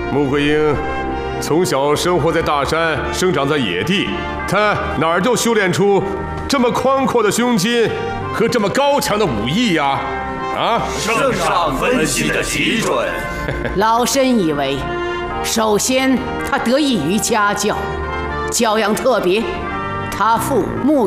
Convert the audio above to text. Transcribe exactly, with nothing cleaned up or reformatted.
穆桂英从小生活在大山，生长在野地，她哪儿就修炼出这么宽阔的胸襟和这么高强的武艺呀？啊！ 圣上分析的极准。 老身以为，首先他得益于家教，教养特别，他父穆